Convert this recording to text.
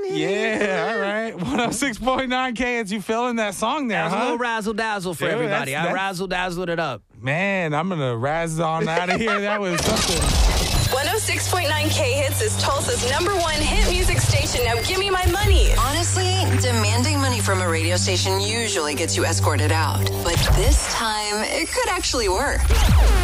Yeah, all right. 106.9 K-Hits. You feeling that song there, That was a huh? little razzle-dazzle for Dude, everybody. I that's- razzle-dazzled it up. Man, I'm going to razz on out of here. That was something. 106.9 K-Hits is Tulsa's #1 hit music station. Now give me my money. Honestly, demanding money from a radio station usually gets you escorted out. But this time, it could actually work.